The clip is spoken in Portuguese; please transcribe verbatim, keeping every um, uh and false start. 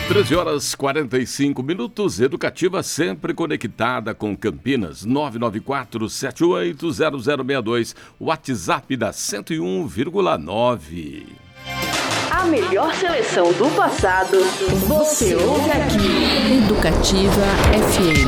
treze horas e quarenta e cinco minutos, Educativa sempre conectada com Campinas, nove nove quatro, sete oito zero zero seis dois, WhatsApp da cento e um vírgula nove. A melhor seleção do passado, você ouve aqui. Educativa F M.